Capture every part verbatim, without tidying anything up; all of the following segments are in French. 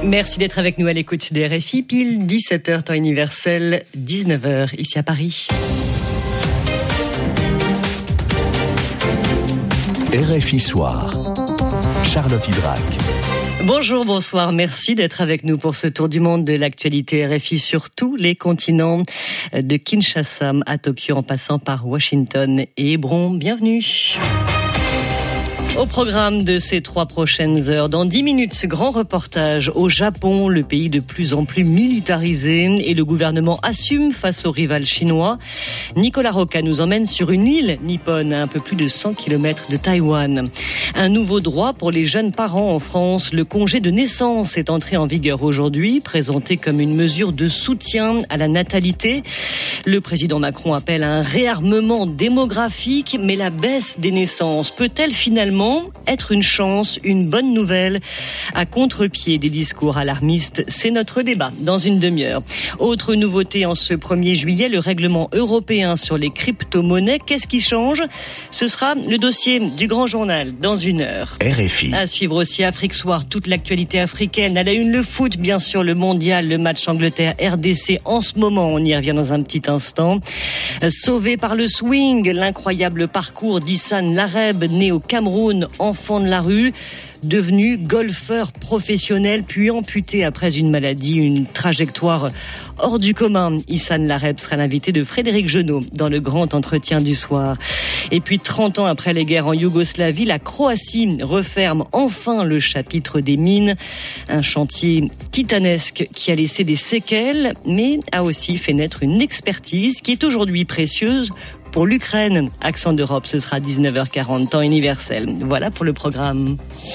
Merci d'être avec nous à l'écoute de R F I, pile dix-sept heures temps universel, dix-neuf heures ici à Paris. R F I Soir, Charlotte Hydrac. Bonjour, bonsoir, merci d'être avec nous pour ce tour du monde de l'actualité R F I sur tous les continents, de Kinshasa à Tokyo en passant par Washington et Hébron. Bienvenue. Au programme de ces trois prochaines heures, dans dix minutes, ce grand reportage au Japon, le pays de plus en plus militarisé et le gouvernement assume face au rival chinois. Nicolas Roca nous emmène sur une île nippone à un peu plus de cent kilomètres de Taïwan. Un nouveau droit pour les jeunes parents en France. Le congé de naissance est entré en vigueur aujourd'hui, présenté comme une mesure de soutien à la natalité. Le président Macron appelle à un réarmement démographique, mais la baisse des naissances peut-elle finalement être une chance, une bonne nouvelle? À contre-pied des discours alarmistes, c'est notre débat dans une demi-heure. Autre nouveauté en ce premier juillet, le règlement européen sur les crypto-monnaies. Qu'est-ce qui change? Ce sera le dossier du Grand Journal dans une heure. R F I. À suivre aussi Afrique Soir, toute l'actualité africaine. À la une, le foot, bien sûr, le mondial, le match Angleterre-R D C en ce moment. On y revient dans un petit instant. Sauvé par le swing, l'incroyable parcours d'Hissane Lareb, né au Cameroun, enfant de la rue, devenu golfeur professionnel, puis amputé après une maladie, une trajectoire hors du commun. Hissane Lareb sera l'invité de Frédéric Genot dans le grand entretien du soir. Et puis trente ans après les guerres en Yougoslavie, la Croatie referme enfin le chapitre des mines. Un chantier titanesque qui a laissé des séquelles, mais a aussi fait naître une expertise qui est aujourd'hui précieuse pour l'Ukraine. Accent d'Europe, ce sera dix-neuf heures quarante, temps universel. Voilà pour le programme.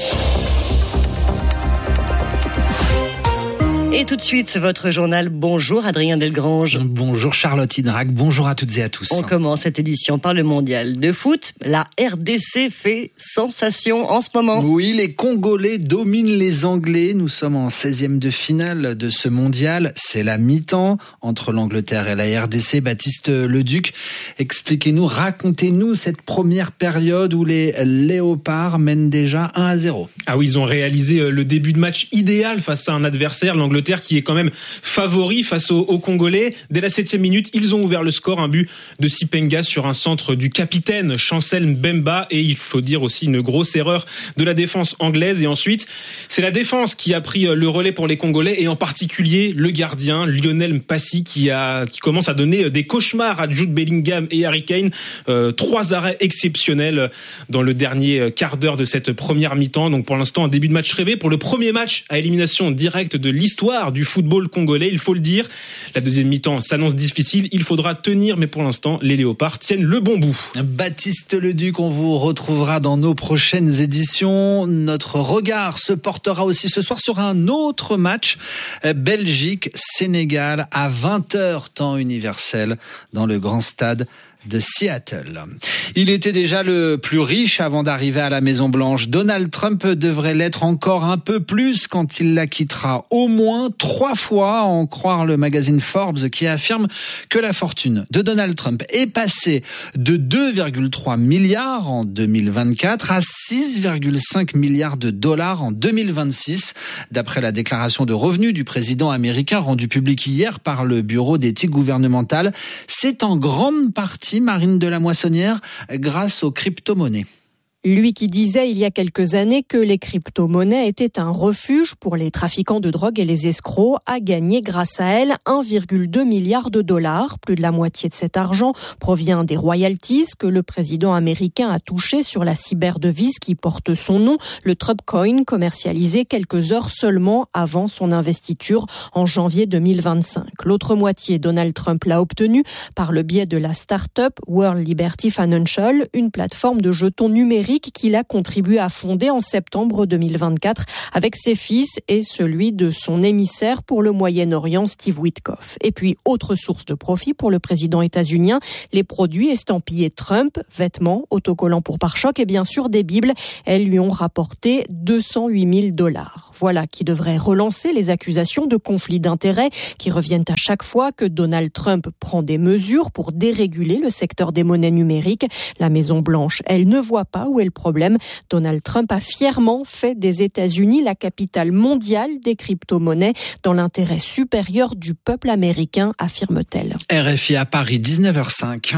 Et tout de suite, votre journal. Bonjour Adrien Delgrange. Bonjour Charlotte Hydrac, bonjour à toutes et à tous. On commence cette édition par le mondial de foot. La R D C fait sensation en ce moment. Oui, les Congolais dominent les Anglais. Nous sommes en seizième de finale de ce mondial. C'est la mi-temps entre l'Angleterre et la R D C. Baptiste Leduc, expliquez-nous, racontez-nous cette première période où les Léopards mènent déjà un à zéro. Ah oui, ils ont réalisé le début de match idéal face à un adversaire, l'Angleterre, qui est quand même favori face aux, aux Congolais. Dès la septième minute, ils ont ouvert le score, un but de Sipenga sur un centre du capitaine Chancel Mbemba, et il faut dire aussi une grosse erreur de la défense anglaise. Et ensuite, c'est la défense qui a pris le relais pour les Congolais, et en particulier le gardien Lionel Mpassi qui a qui commence à donner des cauchemars à Jude Bellingham et Harry Kane. Euh, trois arrêts exceptionnels dans le dernier quart d'heure de cette première mi-temps. Donc pour l'instant, un début de match rêvé pour le premier match à élimination directe de l'histoire du football congolais, il faut le dire. La deuxième mi-temps s'annonce difficile, il faudra tenir, mais pour l'instant, les Léopards tiennent le bon bout. Baptiste Leduc, on vous retrouvera dans nos prochaines éditions. Notre regard se portera aussi ce soir sur un autre match, Belgique-Sénégal, à vingt heures temps universel, dans le grand stade de Seattle. Il était déjà le plus riche avant d'arriver à la Maison-Blanche. Donald Trump devrait l'être encore un peu plus quand il la quittera. Au moins trois fois, à en croire le magazine Forbes, qui affirme que la fortune de Donald Trump est passée de deux virgule trois milliards en deux mille vingt-quatre à six virgule cinq milliards de dollars en deux mille vingt-six, d'après la déclaration de revenus du président américain rendue publique hier par le Bureau d'éthique gouvernementale. C'est en grande partie, Marine de la Moissonnière, grâce aux crypto-monnaies. Lui qui disait il y a quelques années que les crypto-monnaies étaient un refuge pour les trafiquants de drogue et les escrocs a gagné grâce à elles un virgule deux milliard de dollars. Plus de la moitié de cet argent provient des royalties que le président américain a touchées sur la cyberdevise qui porte son nom, le Trump Coin, commercialisé quelques heures seulement avant son investiture en janvier deux mille vingt-cinq. L'autre moitié, Donald Trump l'a obtenue par le biais de la start-up World Liberty Financial, une plateforme de jetons numériques qu'il a contribué à fonder en septembre deux mille vingt-quatre avec ses fils et celui de son émissaire pour le Moyen-Orient, Steve Witkoff. Et puis, autre source de profit pour le président états-unien, les produits estampillés Trump, vêtements, autocollants pour pare-chocs et bien sûr des bibles. Elles lui ont rapporté deux cent huit mille dollars. Voilà qui devrait relancer les accusations de conflit d'intérêts qui reviennent à chaque fois que Donald Trump prend des mesures pour déréguler le secteur des monnaies numériques. La Maison-Blanche, elle ne voit pas où est le problème. Donald Trump a fièrement fait des États-Unis la capitale mondiale des crypto-monnaies dans l'intérêt supérieur du peuple américain, affirme-t-elle. R F I à Paris, dix-neuf heures cinq.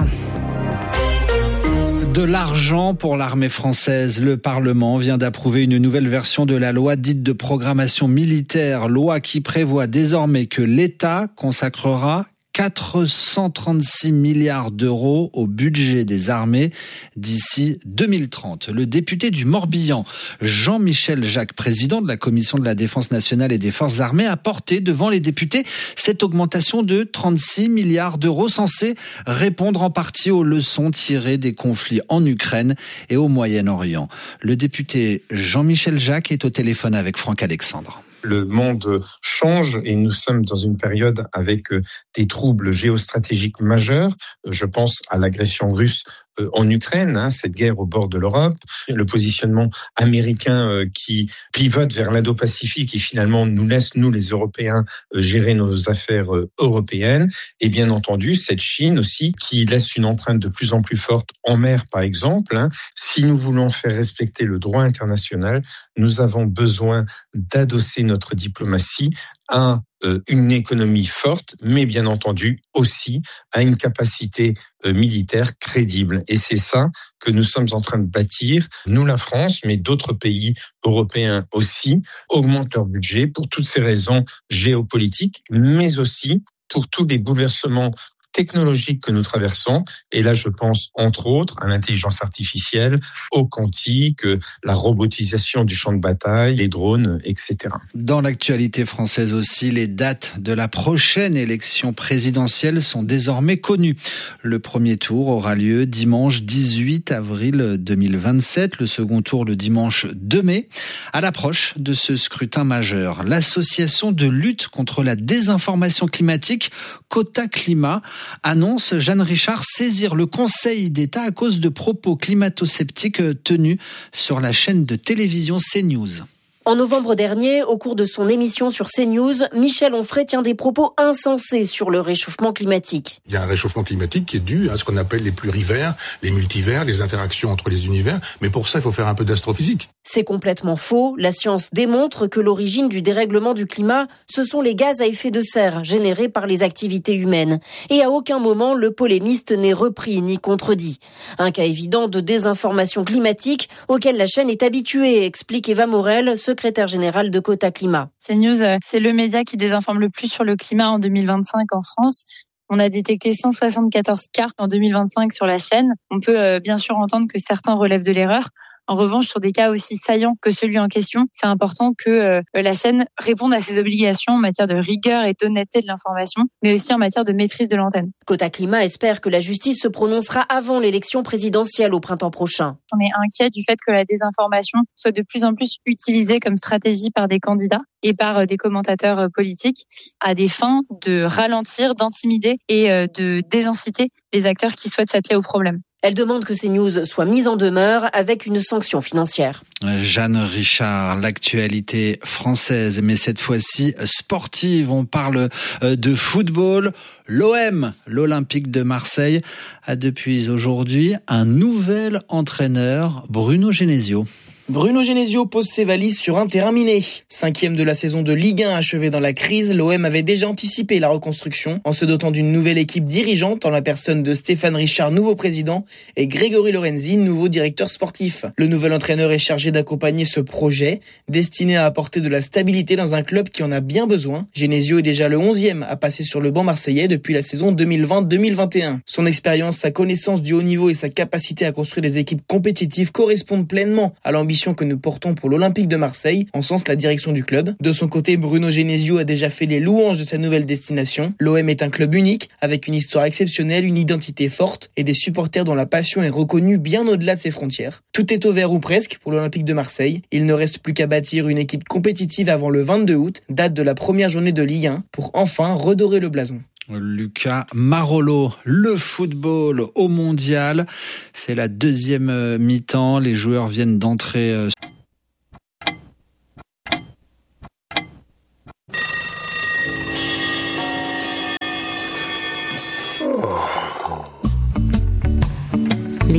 De l'argent pour l'armée française. Le Parlement vient d'approuver une nouvelle version de la loi dite de programmation militaire, loi qui prévoit désormais que l'État consacrera quatre cent trente-six milliards d'euros au budget des armées d'ici deux mille trente. Le député du Morbihan, Jean-Michel Jacques, président de la Commission de la Défense nationale et des Forces armées, a porté devant les députés cette augmentation de trente-six milliards d'euros censée répondre en partie aux leçons tirées des conflits en Ukraine et au Moyen-Orient. Le député Jean-Michel Jacques est au téléphone avec Franck Alexandre. Le monde change et nous sommes dans une période avec des troubles géostratégiques majeurs. Je pense à l'agression russe en Ukraine, hein, cette guerre au bord de l'Europe, le positionnement américain euh, qui pivote vers l'Indo-Pacifique et finalement nous laisse, nous les Européens, euh, gérer nos affaires euh, européennes. Et bien entendu, cette Chine aussi qui laisse une empreinte de plus en plus forte en mer, par exemple. Hein. Si nous voulons faire respecter le droit international, nous avons besoin d'adosser notre diplomatie à euh, une économie forte, mais bien entendu aussi à une capacité euh, militaire crédible. Et c'est ça que nous sommes en train de bâtir. Nous, la France, mais d'autres pays européens aussi, augmentent leur budget pour toutes ces raisons géopolitiques, mais aussi pour tous les bouleversements technologiques que nous traversons. Et là, je pense, entre autres, à l'intelligence artificielle, au quantique, la robotisation du champ de bataille, les drones, et cetera. Dans l'actualité française aussi, les dates de la prochaine élection présidentielle sont désormais connues. Le premier tour aura lieu dimanche dix-huit avril deux mille vingt-sept, le second tour le dimanche deux mai. À l'approche de ce scrutin majeur, l'association de lutte contre la désinformation climatique, Quota Climat, annonce, Jeanne Richard, saisir le Conseil d'État à cause de propos climato-sceptiques tenus sur la chaîne de télévision CNews. En novembre dernier, au cours de son émission sur CNews, Michel Onfray tient des propos insensés sur le réchauffement climatique. Il y a un réchauffement climatique qui est dû à ce qu'on appelle les plurivers, les multivers, les interactions entre les univers. Mais pour ça, il faut faire un peu d'astrophysique. C'est complètement faux. La science démontre que l'origine du dérèglement du climat, ce sont les gaz à effet de serre générés par les activités humaines. Et à aucun moment, le polémiste n'est repris ni contredit. Un cas évident de désinformation climatique auquel la chaîne est habituée, explique Eva Morel, secrétaire générale de Quota Climat. CNews, c'est le média qui désinforme le plus sur le climat en deux mille vingt-cinq en France. On a détecté cent soixante-quatorze cas en deux mille vingt-cinq sur la chaîne. On peut euh, bien sûr entendre que certains relèvent de l'erreur. En revanche, sur des cas aussi saillants que celui en question, c'est important que euh, la chaîne réponde à ses obligations en matière de rigueur et d'honnêteté de l'information, mais aussi en matière de maîtrise de l'antenne. Quota Climat espère que la justice se prononcera avant l'élection présidentielle au printemps prochain. On est inquiet du fait que la désinformation soit de plus en plus utilisée comme stratégie par des candidats et par des commentateurs politiques à des fins de ralentir, d'intimider et de désinciter les acteurs qui souhaitent s'atteler au problème. Elle demande que ces news soient mises en demeure avec une sanction financière. Jeanne Richard, l'actualité française, mais cette fois-ci sportive. On parle de football. L'O M, l'Olympique de Marseille, a depuis aujourd'hui un nouvel entraîneur, Bruno Genesio. Bruno Genesio pose ses valises sur un terrain miné. Cinquième de la saison de Ligue un achevée dans la crise, l'O M avait déjà anticipé la reconstruction en se dotant d'une nouvelle équipe dirigeante en la personne de Stéphane Richard, nouveau président, et Grégory Lorenzi, nouveau directeur sportif. Le nouvel entraîneur est chargé d'accompagner ce projet, destiné à apporter de la stabilité dans un club qui en a bien besoin. Genesio est déjà le onzième à passer sur le banc marseillais depuis la saison deux mille vingt deux mille vingt et un. Son expérience, sa connaissance du haut niveau et sa capacité à construire des équipes compétitives correspondent pleinement à l'ambition que nous portons pour l'Olympique de Marseille, en sens la direction du club. De son côté, Bruno Genesio a déjà fait les louanges de sa nouvelle destination. L'O M est un club unique, avec une histoire exceptionnelle, une identité forte et des supporters dont la passion est reconnue bien au-delà de ses frontières. Tout est au vert ou presque pour l'Olympique de Marseille. Il ne reste plus qu'à bâtir une équipe compétitive avant le vingt-deux août, date de la première journée de Ligue un, pour enfin redorer le blason. Lucas Marolo, le football au mondial, c'est la deuxième mi-temps, les joueurs viennent d'entrer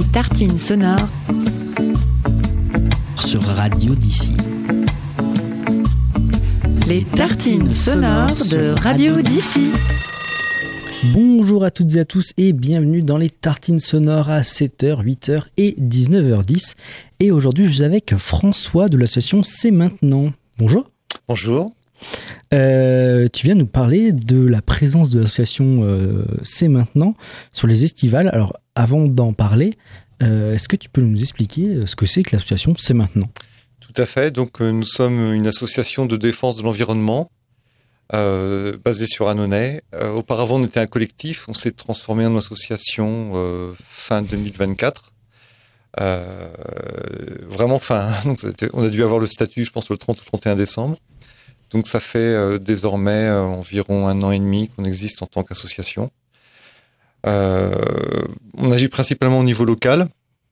tartines sonores sur Radio d'ici. Les tartines sonores de Radio d'ici. Bonjour à toutes et à tous et bienvenue dans les tartines sonores à sept heures, huit heures et dix-neuf heures dix. Et aujourd'hui, je suis avec François de l'association C'est Maintenant. Bonjour. Bonjour. Euh, tu viens nous parler de la présence de l'association euh, C'est Maintenant sur les estivales. Alors, avant d'en parler, euh, est-ce que tu peux nous expliquer ce que c'est que l'association C'est Maintenant ? Tout à fait. Donc, euh, nous sommes une association de défense de l'environnement euh, basée sur Annonay. Euh, auparavant, on était un collectif. On s'est transformé en association euh, fin deux mille vingt-quatre. Euh, vraiment fin. Donc, on a dû avoir le statut, je pense, le trente ou trente et un décembre. Donc ça fait euh, désormais euh, environ un an et demi qu'on existe en tant qu'association. Euh, on agit principalement au niveau local.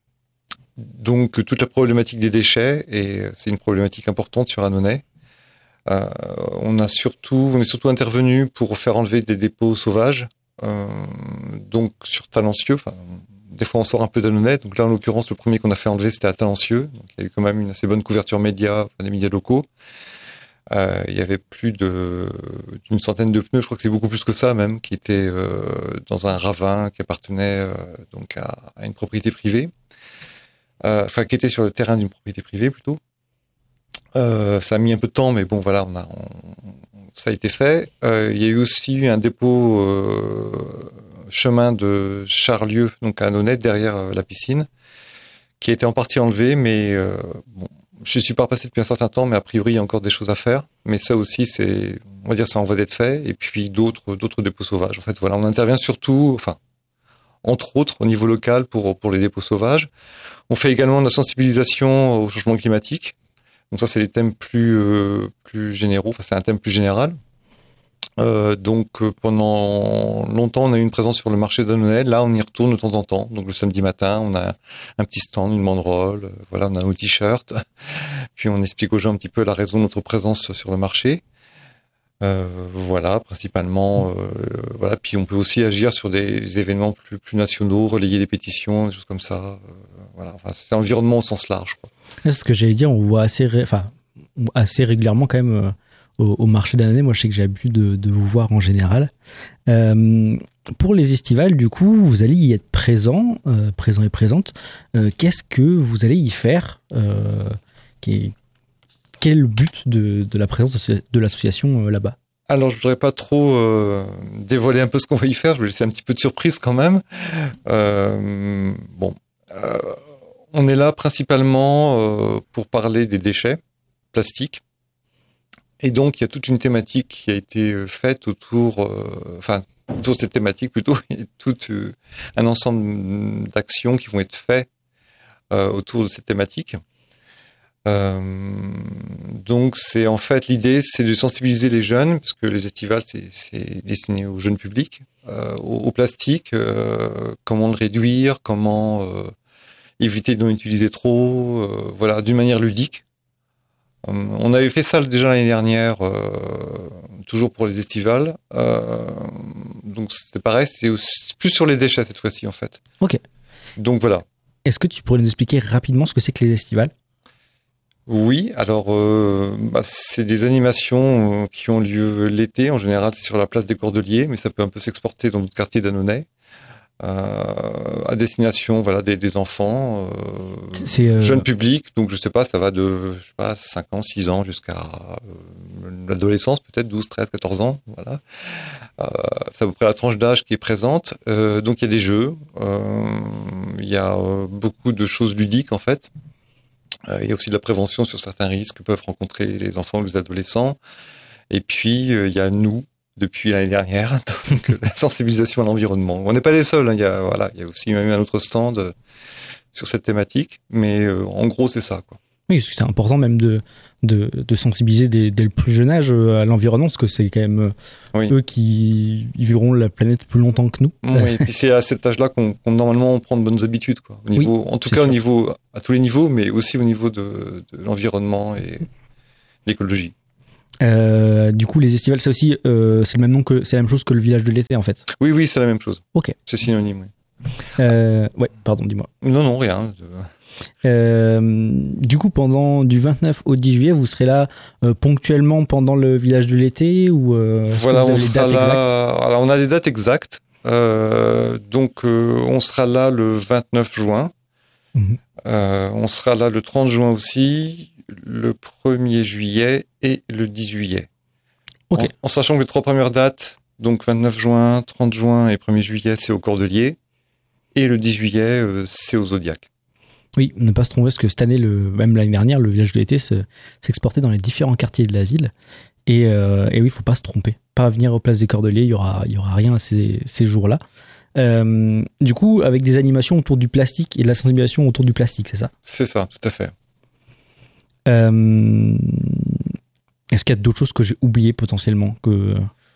Donc toute la problématique des déchets, et c'est une problématique importante sur Annonay. Euh, on a surtout, on est surtout intervenu pour faire enlever des dépôts sauvages. Euh, donc sur Talencieux, enfin, des fois on sort un peu d'Annonay. Donc là en l'occurrence le premier qu'on a fait enlever c'était à Talencieux. Donc il y a eu quand même une assez bonne couverture média, enfin, des médias locaux. Euh, il y avait plus de, d'une centaine de pneus, je crois que c'est beaucoup plus que ça même, qui étaient euh, dans un ravin qui appartenait euh, donc à, à une propriété privée, euh, enfin qui était sur le terrain d'une propriété privée plutôt. Euh, ça a mis un peu de temps, mais bon voilà, on a, on, ça a été fait. Euh, il y a eu aussi un dépôt euh, chemin de Charlieu, donc à Annonay, derrière euh, la piscine, qui a été en partie enlevé, mais euh, bon. Je suis pas repassé depuis un certain temps, mais a priori, il y a encore des choses à faire. Mais ça aussi, c'est, on va dire, ça en voie d'être fait. Et puis d'autres, d'autres dépôts sauvages. En fait, voilà, on intervient surtout, enfin, entre autres, au niveau local pour, pour les dépôts sauvages. On fait également de la sensibilisation au changement climatique. Donc ça, c'est les thèmes plus, euh, plus généraux. Enfin, c'est un thème plus général. Euh, donc pendant longtemps on a eu une présence sur le marché d'Annonay. Là on y retourne de temps en temps, donc le samedi matin on a un petit stand, une banderole, euh, voilà, on a nos t-shirts, puis on explique aux gens un petit peu la raison de notre présence sur le marché. Euh, voilà, principalement, euh, voilà. Puis on peut aussi agir sur des, des événements plus, plus nationaux, relayer des pétitions, des choses comme ça. Euh, voilà, enfin, c'est l'environnement au sens large, quoi. C'est ce que j'allais dire, on voit assez, ré... enfin, assez régulièrement quand même... Euh... Au, au marché d'Annonay, moi je sais que j'ai l'habitude de, de vous voir en général. Euh, pour les estivales, du coup, vous allez y être présent, euh, présent et présente. Euh, qu'est-ce que vous allez y faire euh, quel, quel est le but de, de la présence de l'association euh, là-bas ? Alors, je voudrais pas trop euh, dévoiler un peu ce qu'on va y faire. Je vais laisser un petit peu de surprise quand même. Euh, bon, euh, on est là principalement euh, pour parler des déchets plastiques. Et donc, il y a toute une thématique qui a été faite autour, euh, enfin, autour de cette thématique plutôt, il y a tout euh, un ensemble d'actions qui vont être faites euh, autour de cette thématique. Euh, donc, c'est en fait, l'idée, c'est de sensibiliser les jeunes, parce que les estivales, c'est, c'est destiné au jeune public, euh, au, au plastique, euh, comment le réduire, comment euh, éviter de l'en utiliser trop, euh, voilà, d'une manière ludique. On avait fait ça déjà l'année dernière, euh, toujours pour les estivales. Euh, donc c'est pareil, c'est aussi, plus sur les déchets cette fois-ci en fait. Ok. Donc voilà. Est-ce que tu pourrais nous expliquer rapidement ce que c'est que les estivales ? Oui, alors euh, bah, c'est des animations euh, qui ont lieu l'été. En général, c'est sur la place des Cordeliers, mais ça peut un peu s'exporter dans d'autres quartiers d'Annonay. Euh, à destination, voilà, des, des enfants, euh, c'est euh... jeunes publics. Donc je sais pas, ça va de je sais pas cinq ans, six ans jusqu'à euh, l'adolescence, peut-être douze, treize, quatorze ans. Voilà, euh, c'est à peu près la tranche d'âge qui est présente. Euh, donc il y a des jeux, euh, il y a euh, beaucoup de choses ludiques en fait. Euh, il y a aussi de la prévention sur certains risques que peuvent rencontrer les enfants ou les adolescents. Et puis euh, il y a nous. Depuis l'année dernière, donc la sensibilisation à l'environnement. On n'est pas les seuls, hein. Il y a, voilà, il y a aussi même un autre stand euh, sur cette thématique, mais euh, en gros, c'est ça, quoi. Oui, parce que c'est important même de, de, de sensibiliser dès, dès le plus jeune âge à l'environnement, parce que c'est quand même oui. eux qui vivront la planète plus longtemps que nous. Oui, et puis c'est à cet âge-là qu'on, qu'on normalement on prend de bonnes habitudes, quoi. Au niveau, oui, en tout cas, sûr. au niveau, à tous les niveaux, mais aussi au niveau de, de l'environnement et de l'écologie. Euh, du coup, les estivales, c'est aussi, euh, c'est le même nom que, c'est la même chose que le village de l'été, en fait. Oui, oui, c'est la même chose. Ok. C'est synonyme, oui. Euh, ouais, pardon, dis-moi. Non, non, rien. Euh, du coup, pendant du vingt-neuf au dix juillet, vous serez là euh, ponctuellement pendant le village de l'été ou euh, voilà, on sera là. Alors, on a des dates exactes. Euh, donc, euh, on sera là le vingt-neuf juin. Mmh. Euh, on sera là le trente juin aussi, le premier juillet et le dix juillet. Okay. En, en sachant que les trois premières dates, donc vingt-neuf juin, trente juin et premier juillet, c'est au Cordelier. Et le dix juillet, euh, c'est au Zodiac. Oui, ne pas se tromper, parce que cette année, le, même l'année dernière, le village de l'été se, s'exportait dans les différents quartiers de la ville. Et, euh, et oui, il ne faut pas se tromper. Pas venir aux places des Cordeliers, il n'y aura, y aura rien ces, ces jours-là. Euh, du coup, avec des animations autour du plastique et de la sensibilisation autour du plastique, c'est ça ? C'est ça, tout à fait. Euh, est-ce qu'il y a d'autres choses que j'ai oubliées potentiellement que...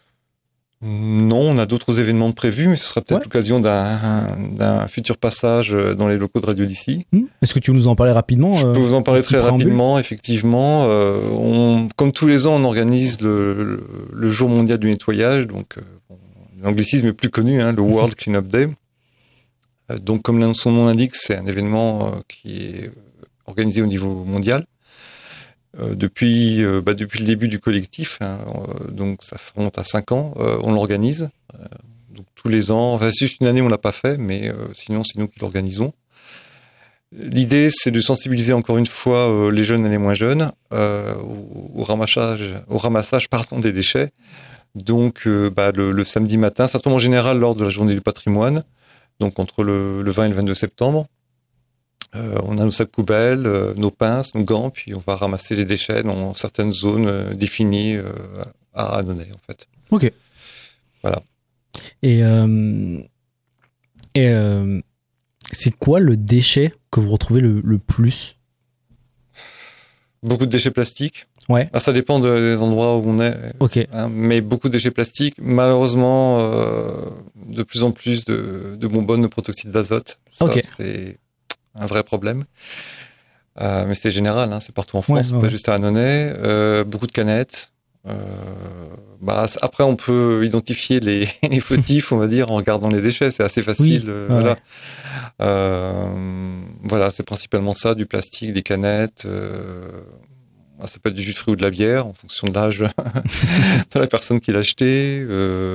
Non, on a d'autres événements prévus, mais ce sera peut-être ouais. l'occasion d'un, d'un futur passage dans les locaux de Radio d'ici. Mmh. Est-ce que tu veux nous en parler rapidement ? Je peux vous en parler très rapidement, effectivement. Euh, on, comme tous les ans, on organise le, le, le jour mondial du nettoyage, donc euh, bon, l'anglicisme est plus connu, hein, le World Cleanup Day. Euh, donc, comme son nom l'indique, c'est un événement euh, qui est organisé au niveau mondial. Euh, depuis, euh, bah, depuis le début du collectif, hein, euh, donc ça remonte à cinq ans, euh, on l'organise. Euh, donc tous les ans, enfin, c'est juste une année on l'a pas fait, mais euh, sinon c'est nous qui l'organisons. L'idée c'est de sensibiliser encore une fois euh, les jeunes et les moins jeunes euh, au, au ramassage, au ramassage pardon, des déchets. Donc euh, bah, le, le samedi matin, ça tombe en général lors de la journée du patrimoine, donc entre le, le vingt et le vingt-deux septembre. Euh, on a nos sacs poubelles, euh, nos pinces, nos gants, puis on va ramasser les déchets dans certaines zones euh, définies euh, à Annonay, en fait. Ok. Voilà. Et, euh, et euh, c'est quoi le déchet que vous retrouvez le, le plus ? Beaucoup de déchets plastiques. Ouais. Ah, ça dépend de, des endroits où on est. Ok. Hein, mais beaucoup de déchets plastiques. Malheureusement, euh, de plus en plus de, de bonbonnes de protoxyde d'azote. Ça, ok. C'est un vrai problème. Euh, mais c'est général, hein, c'est partout en France, ouais, c'est ouais. pas juste à Annonay. Euh, beaucoup de canettes. Euh, bah, après, on peut identifier les, les fautifs, on va dire, en regardant les déchets. C'est assez facile. Oui, euh, ouais. Voilà. Euh, voilà, c'est principalement ça, du plastique, des canettes. Euh, ça peut être du jus de fruits ou de la bière, en fonction de l'âge de la personne qui l'a acheté. Euh,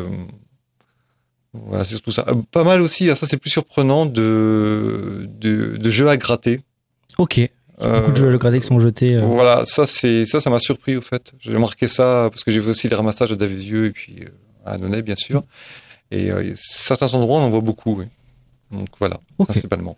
Voilà, c'est tout ça. Euh, pas mal aussi, ça c'est plus surprenant, de, de, de jeux à gratter. Ok. Euh, beaucoup de jeux à gratter qui sont jetés. Euh... Voilà, ça, c'est, ça, ça m'a surpris au fait. J'ai remarqué ça parce que j'ai vu aussi les ramassages à Davézieux et puis euh, à Annonay, bien sûr. Et euh, certains endroits, on en voit beaucoup. Oui. Donc voilà, okay. Principalement.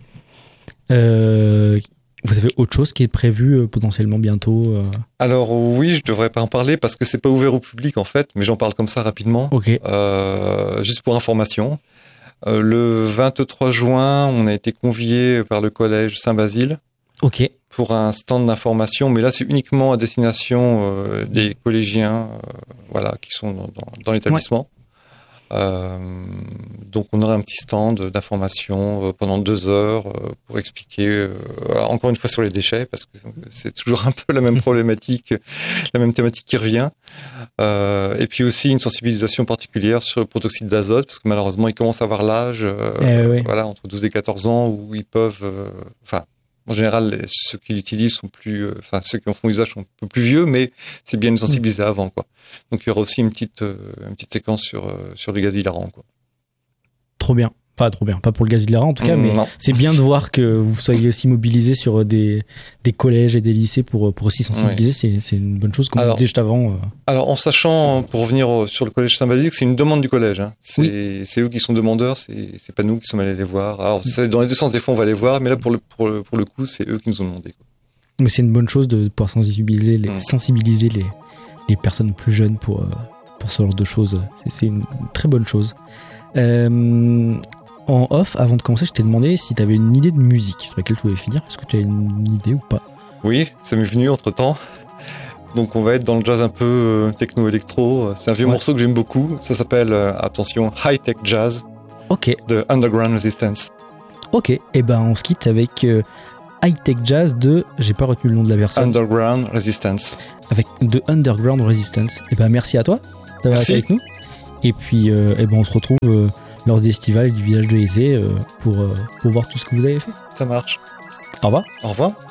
Euh, vous avez autre chose qui est prévu euh, potentiellement bientôt euh... Alors oui, je devrais pas en parler parce que c'est pas ouvert au public en fait, mais j'en parle comme ça rapidement. Okay. Euh, juste pour information. Euh, le vingt-trois juin, on a été convié par le collège Saint-Basile. Ok. Pour un stand d'information, mais là c'est uniquement à destination euh, des collégiens, euh, voilà, qui sont dans, dans, dans l'établissement. Ouais. Euh, donc on aura un petit stand d'information euh, pendant deux heures euh, pour expliquer euh, encore une fois sur les déchets parce que c'est toujours un peu la même problématique, la même thématique qui revient. Euh, et puis aussi une sensibilisation particulière sur le protoxyde d'azote parce que malheureusement ils commencent à avoir l'âge, euh, eh oui. voilà, entre douze et quatorze ans où ils peuvent, enfin. Euh, En général, les, ceux qui l'utilisent sont plus, enfin euh, ceux qui en font usage sont un peu plus vieux, mais c'est bien de sensibiliser mmh. avant, quoi. Donc il y aura aussi une petite, euh, une petite séquence sur euh, sur le gaz hilarant, quoi. Trop bien, enfin trop bien, pas pour le gaz hilarant en tout cas, mmh, mais non. C'est bien de voir que vous soyez aussi mobilisés sur des des collèges et des lycées pour pour aussi sensibiliser. Oui. C'est c'est une bonne chose, comme alors, vous disiez juste avant. Euh... Alors en sachant, pour revenir sur le collège Saint-Basile, c'est une demande du collège. Hein. C'est oui. c'est eux qui sont demandeurs, c'est c'est pas nous qui sommes allés les voir. Alors c'est dans les deux sens, des fois on va les voir, mais là pour le pour le, pour le coup, c'est eux qui nous ont demandé, quoi. Mais c'est une bonne chose de pouvoir sensibiliser les mmh. sensibiliser les les personnes plus jeunes pour pour ce genre de choses. C'est, c'est une très bonne chose. Euh, En off, avant de commencer, je t'ai demandé si tu avais une idée de musique sur laquelle tu voulais finir. Est-ce que tu as une idée ou pas ? Oui, ça m'est venu entre temps. Donc on va être dans le jazz un peu euh, techno-électro. C'est un vieux ouais. morceau que j'aime beaucoup. Ça s'appelle, euh, attention, High Tech Jazz. Ok. De Underground Resistance. Ok, et ben on se quitte avec euh, High Tech Jazz de, j'ai pas retenu le nom de la version. Underground Resistance. Avec de Underground Resistance. Et ben merci à toi d'avoir été avec nous. Et puis, euh, et ben on se retrouve. Euh, lors des estivales du village de Aizé euh, pour, euh, pour voir tout ce que vous avez fait. Ça marche. Au revoir. Au revoir.